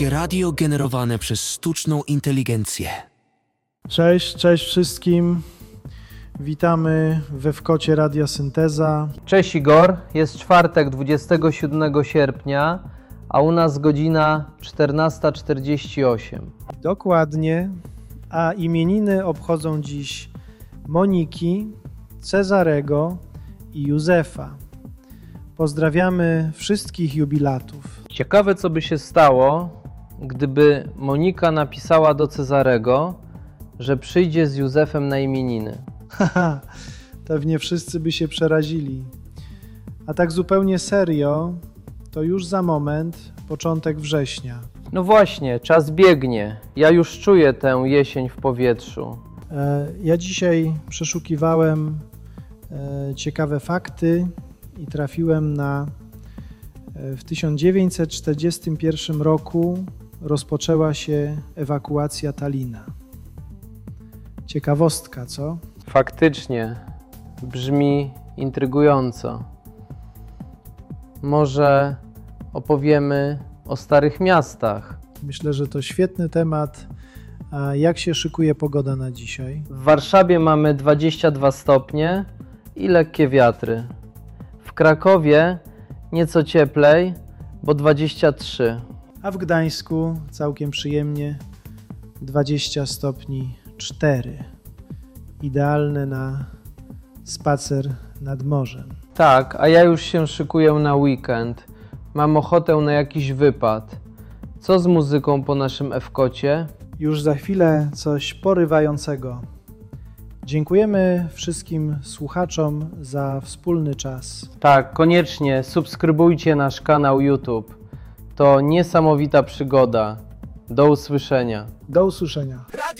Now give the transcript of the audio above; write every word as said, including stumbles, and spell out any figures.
Polskie radio generowane przez sztuczną inteligencję. Cześć, cześć wszystkim. Witamy we Wkocie Radia Synteza. Cześć Igor, jest czwartek, dwudziestego siódmego sierpnia, a u nas godzina czternasta czterdzieści osiem. Dokładnie, a imieniny obchodzą dziś Moniki, Cezarego i Józefa. Pozdrawiamy wszystkich jubilatów. Ciekawe, co by się stało, gdyby Monika napisała do Cezarego, że przyjdzie z Józefem na imieniny. Haha, pewnie wszyscy by się przerazili. A tak zupełnie serio, to już za moment początek września. No właśnie, czas biegnie. Ja już czuję tę jesień w powietrzu. E, Ja dzisiaj przeszukiwałem e, ciekawe fakty i trafiłem na e, w tysiąc dziewięćset czterdziestym pierwszym roku rozpoczęła się ewakuacja Talina. Ciekawostka, co? Faktycznie, brzmi intrygująco. Może opowiemy o starych miastach. Myślę, że to świetny temat. A jak się szykuje pogoda na dzisiaj? W Warszawie mamy dwadzieścia dwa stopnie i lekkie wiatry. W Krakowie nieco cieplej, bo dwadzieścia trzy. A w Gdańsku całkiem przyjemnie, dwadzieścia stopni cztery. Idealne na spacer nad morzem. Tak, a ja już się szykuję na weekend. Mam ochotę na jakiś wypad. Co z muzyką po naszym F-kocie? Już za chwilę coś porywającego. Dziękujemy wszystkim słuchaczom za wspólny czas. Tak, koniecznie subskrybujcie nasz kanał YouTube. To niesamowita przygoda. Do usłyszenia. Do usłyszenia.